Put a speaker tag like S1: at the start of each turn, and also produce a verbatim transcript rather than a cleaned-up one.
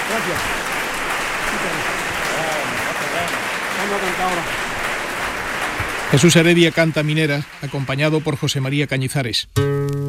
S1: Gracias. Vamos a cantar ahora.
S2: Jesús Heredia canta Mineras, acompañado por José María Cañizares.